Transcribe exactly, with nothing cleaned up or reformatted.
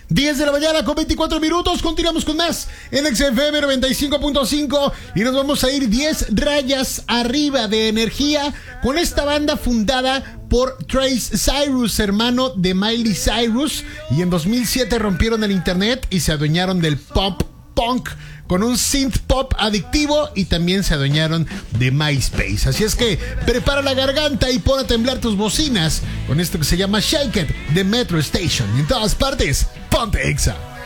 diez de la mañana con veinticuatro minutos. Continuamos con más en X F M noventa y cinco punto cinco y nos vamos a ir diez rayas arriba de energía con esta banda fundada por Trace Cyrus, hermano de Miley Cyrus, y en dos mil siete rompieron el internet y se adueñaron del pop punk con un synth pop adictivo, y también se adueñaron de MySpace. Así es que prepara la garganta y pon a temblar tus bocinas con esto que se llama Shake It de Metro Station. En todas partes, ponte Exa.